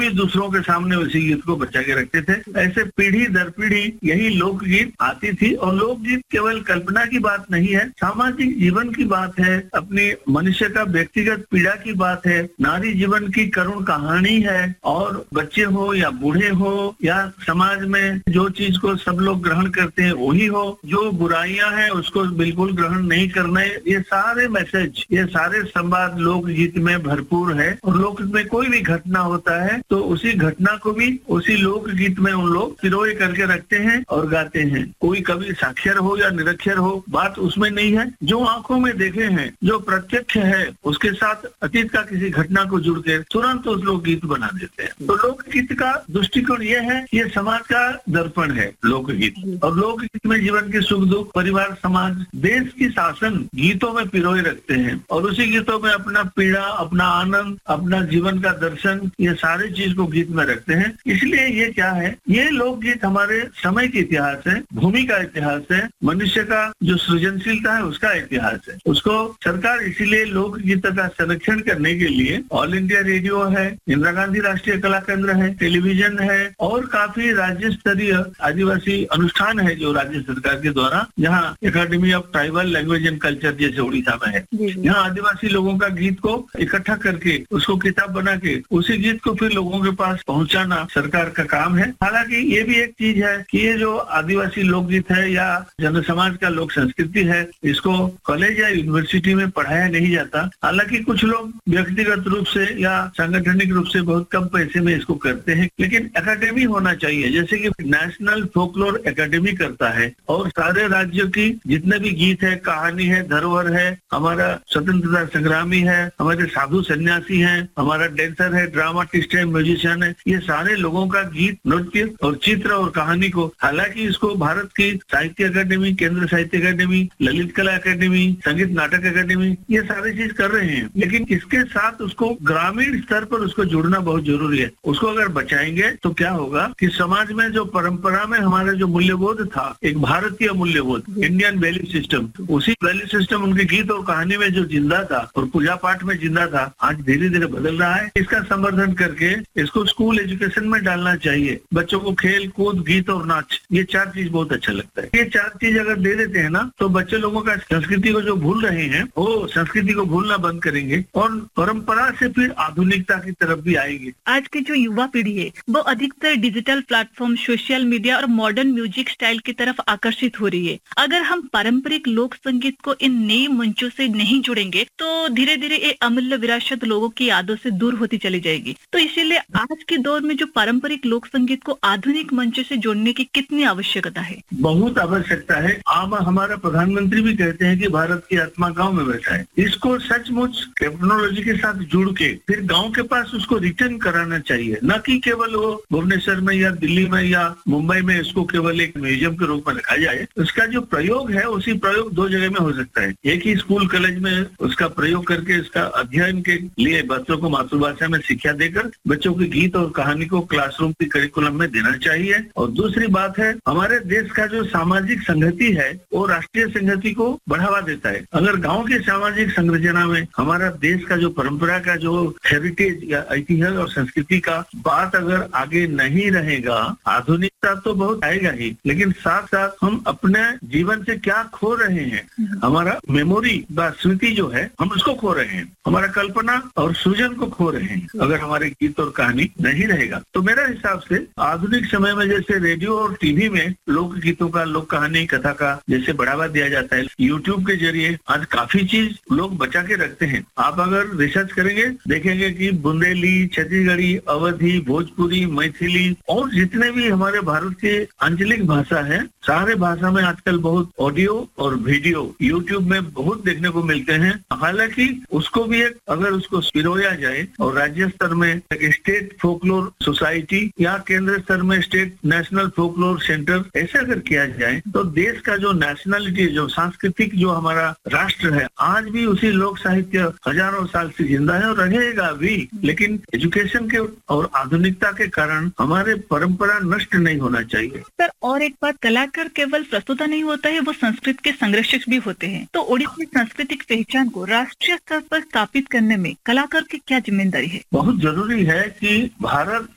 भी दूसरों के सामने उसी गीत को बचा के रखते थे। ऐसे पीढ़ी दर पीढ़ी यही लोकगीत आती थी। और लोकगीत केवल कल्पना की बात नहीं है, सामाजिक जीवन की बात है, अपनी मनुष्य का व्यक्तिगत पीड़ा की बात है, नारी जीवन की करुण कहानी है। और बच्चे हो या बूढ़े हो या समाज में जो चीज को सब लोग ग्रहण करते हैं वही हो, जो बुराइयां हैं उसको बिल्कुल ग्रहण नहीं करना है, ये सारे मैसेज, ये सारे संवाद लोकगीत में भरपूर है। और लोकगीत में कोई भी घटना होता है तो उसी घटना को भी उसी लोकगीत में उन लोग पिरोए करके रखते हैं और गाते हैं। कोई कभी साक्षर हो या निरक्षर हो, बात उसमें नहीं है। जो आंखों में देखे हैं, जो प्रत्यक्ष है, उसके साथ अतीत का किसी घटना को जुड़ के तुरंत उस लोकगीत बना देते हैं। तो लोकगीत का दृष्टिकोण ये है, ये समाज का दर्पण है लोकगीत। और लोकगीत में जीवन के सुख दुख, परिवार, समाज, देश की शासन गीतों में पिरोए रखते हैं। और उसी गीतों में अपना पीड़ा, अपना आनंद, अपना जीवन का दर्शन, ये सारे चीज को गीत में रखते हैं। इसलिए ये क्या है, ये लोकगीत हमारे समय के इतिहास है, भूमि का इतिहास है, मनुष्य का जो सृजनशीलता है उसका इतिहास है। उसको सरकार इसीलिए लोकगीत का संरक्षण करने के लिए ऑल इंडिया रेडियो है, इंदिरा गांधी राष्ट्रीय कला केंद्र है, टेलीविजन है और काफी राज्य स्तरीय आदिवासी अनुष्ठान है जो राज्य सरकार के द्वारा, जहाँ academy of tribal language and culture जैसे उड़ीसा में है, यहाँ आदिवासी लोगों का गीत को इकट्ठा करके उसको किताब बना के उसी गीत को फिर लोगों के पास पहुंचाना सरकार का काम है। हालांकि ये भी एक चीज है कि ये जो आदिवासी लोकगीत है या जन समाज का लोक संस्कृति है, इसको कॉलेज या यूनिवर्सिटी में पढ़ाया नहीं जाता। हालांकि कुछ लोग व्यक्तिगत रूप से या सांगठनिक रूप से बहुत कम पैसे में इसको करते हैं, लेकिन एकेडमी होना चाहिए, जैसे कि नेशनल फोकलोर एकेडमी करता है। और सारे राज्यों की जितने भी गीत है, कहानी है, धरोहर है, हमारा स्वतंत्रता संग्रामी है, हमारे साधु सन्यासी हैं, हमारा डांसर है, ड्रामाटिस्ट है, म्यूजिशियन है, ये सारे लोगों का गीत, नृत्य और चित्र और कहानी को, हालांकि इसको भारत की साहित्य अकादमी, केंद्र साहित्य अकादमी, ललित कला अकादमी, संगीत नाटक अकादमी, ये सारी चीज कर रहे हैं, लेकिन इसके साथ उसको ग्रामीण स्तर पर उसको जुड़ना बहुत जरूरी है। उसको अगर बचाएंगे तो क्या होगा कि समाज में जो परंपरा में हमारा जो मूल्यबोध था, एक भारतीय मूल्यबोध, इंडियन वैल्यू सिस्टम, उसी वैल्यू सिस्टम उनके गीत और कहानी में जो जिंदा था और पूजा पाठ में जिंदा था, आज धीरे धीरे बदल रहा है। इसका संवर्धन करके इसको स्कूल एजुकेशन में डालना चाहिए। बच्चों को खेल कूद, गीत और नाच, ये चार चीज बहुत अच्छा लगता है। ये चार चीज अगर दे देते हैं ना, तो बच्चे लोगों का संस्कृति को जो भूल रहे हैं वो संस्कृति को भूलना बंद करेंगे और परंपरा से फिर आधुनिकता की तरफ भी आएगी। आज की जो युवा पीढ़ी है वो अधिकतर डिजिटल प्लेटफॉर्म, सोशल मीडिया और मॉडर्न म्यूजिक स्टाइल की तरफ आकर्षित हो रही है। अगर हम पारंपरिक लोक संगीत को इन नए मंचों से नहीं जुड़ेंगे तो धीरे धीरे ये अमूल्य विरासत लोगों की यादों से दूर होती चली जाएगी। तो इसीलिए आज के दौर में जो पारंपरिक लोक संगीत को आधुनिक मंचों से जोड़ने की कितनी आवश्यकता है? बहुत आवश्यकता है। आम हमारा प्रधानमंत्री भी कहते हैं कि भारत की आत्मा गांव में बैठा है। इसको सचमुच टेक्नोलॉजी के साथ जुड़ के फिर गांव के पास उसको रिटर्न कराना चाहिए, न कि केवल वो भुवनेश्वर में या दिल्ली में या मुंबई में इसको केवल एक म्यूजियम के रूप में रखा जाए। उसका जो प्रयोग है उसी प्रयोग दो जगह में हो सकता है। एक ही स्कूल कॉलेज में उसका प्रयोग करके इसका अध्ययन के लिए बच्चों को मातृभाषा में शिक्षा देकर बच्चों के गीत और कहानी को क्लासरूम की करिकुलम में देना चाहिए। और दूसरी बात है, हमारे देश का जो सामाजिक संगति है वो राष्ट्रीय संगति को बढ़ावा देता है। अगर गांव की सामाजिक संरचना में हमारा देश का जो परंपरा का जो हेरिटेज या इतिहास और संस्कृति का बात अगर आगे नहीं रहेगा, आधुनिकता तो बहुत आएगा ही, लेकिन साथ साथ हम अपने जीवन से क्या खो रहे हैं, हमारा मेमोरी व स्मृति जो है हम उसको खो रहे हैं, हमारा कल्पना और सृजन को खो रहे हैं अगर हमारे गीत और कहानी नहीं रहेगा। तो मेरा हिसाब से आधुनिक समय में जैसे रेडियो और टीवी में लोक गीतों का, लोक कहानी, कथा का जैसे बढ़ावा दिया जाता है, यूट्यूब के जरिए आज काफी चीज लोग बचा के रखते हैं। आप अगर रिसर्च करेंगे देखेंगे कि बुंदेली, छत्तीसगढ़ी, अवधी, भोजपुरी, मैथिली और जितने भी हमारे भारत के आंचलिक भाषा है, सारे भाषा में आजकल बहुत ऑडियो और वीडियो यूट्यूब में बहुत देखने को मिलते हैं। हालांकि उसको भी एक अगर उसको पिरोया जाए और राज्य स्तर में एक स्टेट फोकलोर सोसाइटी या केंद्र स्तर में स्टेट नेशनल फोकलोर सेंटर ऐसा अगर किया जाए तो देश का जो नेशनलिटी, जो सांस्कृतिक जो हमारा राष्ट्र है, आज भी उसी लोक साहित्य हजारों साल से जिंदा है और रहेगा भी। लेकिन एजुकेशन के और आधुनिकता के कारण हमारे परंपरा नष्ट नहीं होना चाहिए। सर, और एक बात, कलाकार केवल प्रस्तुता नहीं होता है, वो संस्कृत के संरक्षक भी होते हैं। तो ओडिसी सांस्कृतिक पहचान को राष्ट्रीय स्तर पर स्थापित करने में कलाकार की क्या जिम्मेदारी है? बहुत जरूरी है कि भारत